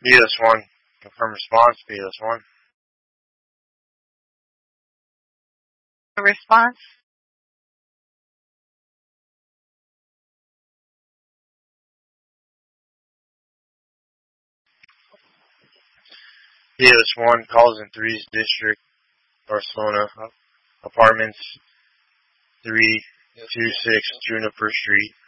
BS1. Confirm response, BS1. Response? BS1, calls in 3's District, Barcelona. Apartments 326 Juniper Street.